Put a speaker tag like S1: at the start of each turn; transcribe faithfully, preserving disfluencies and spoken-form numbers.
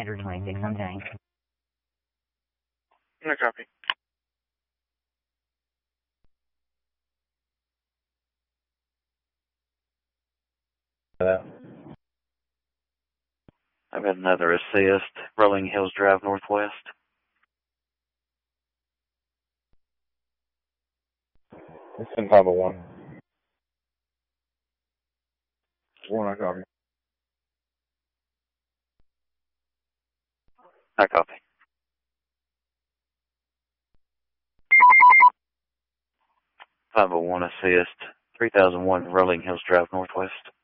S1: Andrew twenty-six on tank.
S2: No copy.
S3: Hello.
S4: I've got another assist, Rolling Hills Drive Northwest.
S3: It's in five oh one. One, I copy.
S4: I copy. five oh one assist, three thousand one Rolling Hills Drive Northwest.